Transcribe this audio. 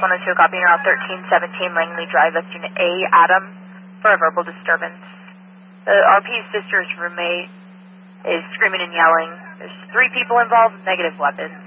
102, copying route 1317 Langley Drive. That's Unit A, Adam, for a verbal disturbance. The RP's sister's roommate is screaming and yelling. There's 3 people involved with negative weapons.